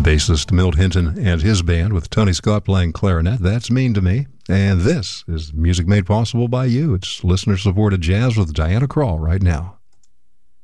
Bassist Milt Hinton and his band with Tony Scott playing clarinet. That's Mean to Me. And this is music made possible by you. It's listener-supported jazz with Diana Krall right now.